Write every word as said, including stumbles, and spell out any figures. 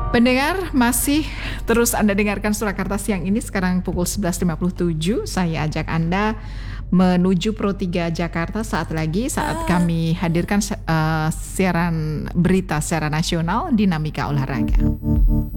Pendengar, masih terus Anda dengarkan Surakarta siang ini, sekarang pukul sebelas lima puluh tujuh. Saya ajak Anda menuju Pro tiga Jakarta saat lagi, saat kami hadirkan uh, siaran berita secara nasional Dinamika Olahraga.